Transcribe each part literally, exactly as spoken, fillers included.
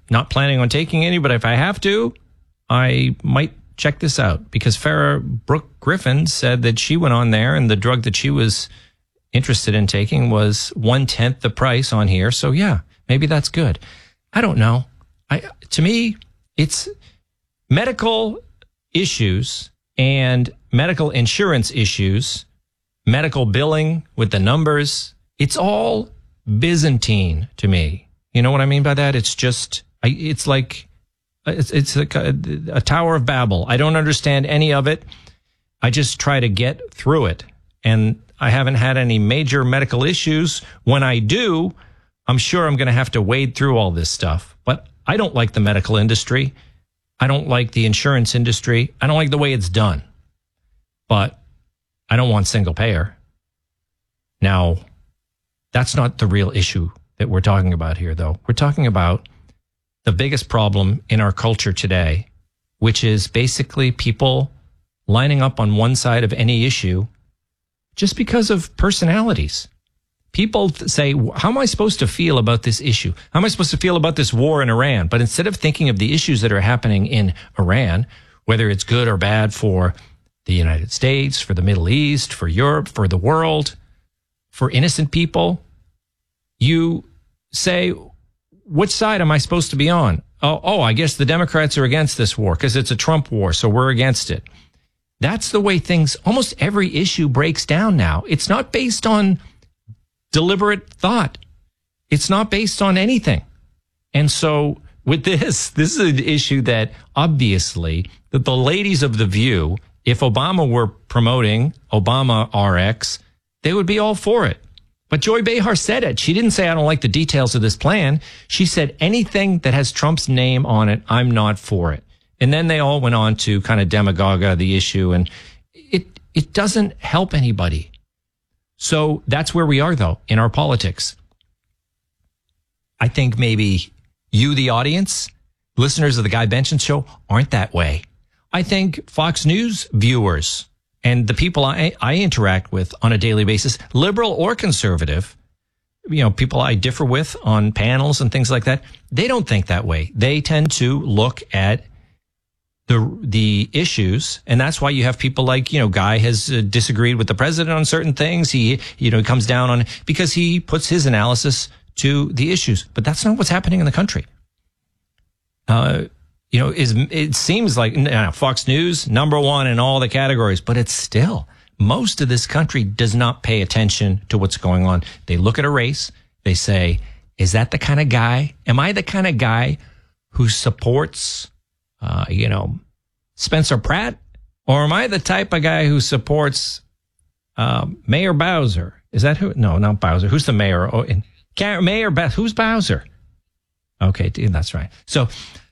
not planning on taking any, but if I have to, I might check this out, because Farrah Brooke Griffin said that she went on there and the drug that she was interested in taking was one-tenth the price on here. So yeah, maybe that's good. I don't know. I to me, it's medical issues and medical insurance issues, medical billing with the numbers. It's all Byzantine to me. You know what I mean by that? It's just, I, it's like, it's, it's like a, a Tower of Babel. I don't understand any of it. I just try to get through it. And I haven't had any major medical issues. When I do, I'm sure I'm going to have to wade through all this stuff. But I don't like the medical industry. I don't like the insurance industry. I don't like the way it's done. But I don't want single payer. Now, that's not the real issue that we're talking about here, though. We're talking about the biggest problem in our culture today, which is basically people lining up on one side of any issue just because of personalities. People say, how am I supposed to feel about this issue? How am I supposed to feel about this war in Iran? But instead of thinking of the issues that are happening in Iran, whether it's good or bad for the United States, for the Middle East, for Europe, for the world, for innocent people, you say, which side am I supposed to be on? Oh, oh, I guess the Democrats are against this war because it's a Trump war, so we're against it. That's the way things, almost every issue breaks down now. It's not based on deliberate thought. It's not based on anything. And so with this, this is an issue that obviously that the ladies of The View, if Obama were promoting Obama R X, they would be all for it. But Joy Behar said it. She didn't say, I don't like the details of this plan. She said, anything that has Trump's name on it, I'm not for it. And then they all went on to kind of demagogue the issue, and it it doesn't help anybody. So that's where we are, though, in our politics. I think maybe you, the audience, listeners of the Guy Benson Show, aren't that way. I think Fox News viewers and the people I, I interact with on a daily basis, liberal or conservative, you know, people I differ with on panels and things like that, they don't think that way. They tend to look at the the issues, and that's why you have people like, you know, Guy has uh, disagreed with the president on certain things. He, you know, comes down on because he puts his analysis to the issues, but that's not what's happening in the country. Uh, you know, is it seems like uh, Fox News number one in all the categories, but it's still most of this country does not pay attention to what's going on. They look at a race, they say, "Is that the kind of guy? Am I the kind of guy who supports?" Uh, you know, Spencer Pratt, or am I the type of guy who supports uh, Mayor Bowser? Is that who? No, not Bowser. Who's the mayor? Oh, in, Mayor Beth. Who's Bowser? Okay, that's right. So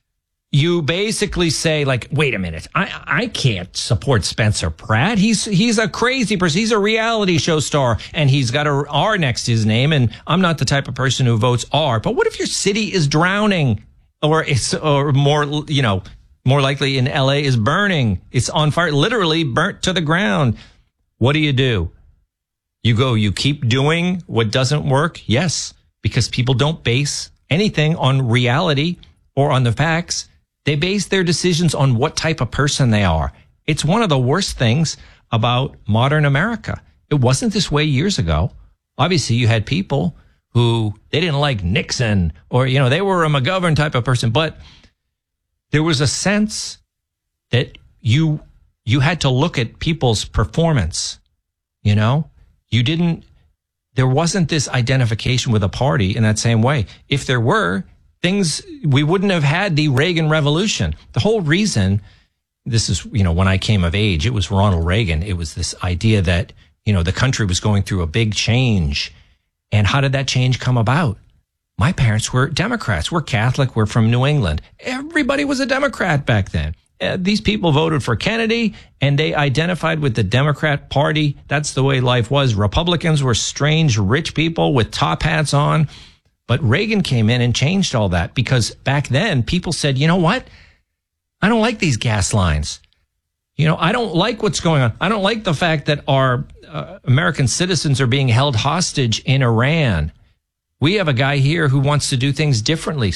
you basically say, like, wait a minute, I I can't support Spencer Pratt. He's he's a crazy person. He's a reality show star, and he's got a R next to his name, and I'm not the type of person who votes R. But what if your city is drowning, or it's or more, you know? More likely in L A is burning. It's on fire, literally burnt to the ground. What do you do? You go, you keep doing what doesn't work? Yes, because people don't base anything on reality or on the facts. They base their decisions on what type of person they are. It's one of the worst things about modern America. It wasn't this way years ago. Obviously, you had people who, they didn't like Nixon, or, you know, they were a McGovern type of person, but there was a sense that you you had to look at people's performance, you know? You didn't, there wasn't this identification with a party in that same way. If there were, things, we wouldn't have had the Reagan Revolution. The whole reason, this is, you know, when I came of age, it was Ronald Reagan. It was this idea that, you know, the country was going through a big change. And how did that change come about? My parents were Democrats. We're Catholic. We're from New England. Everybody was a Democrat back then. Uh, these people voted for Kennedy, and they identified with the Democrat Party. That's the way life was. Republicans were strange, rich people with top hats on. But Reagan came in and changed all that, because back then people said, you know what? I don't like these gas lines. You know, I don't like what's going on. I don't like the fact that our uh, American citizens are being held hostage in Iran. We have a guy here who wants to do things differently.